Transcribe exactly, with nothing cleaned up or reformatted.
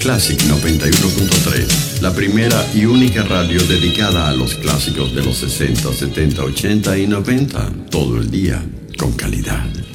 Classic noventa y uno punto tres, la primera y única radio dedicada a los clásicos de los sesenta, setenta, ochenta y noventa, todo el día con calidad.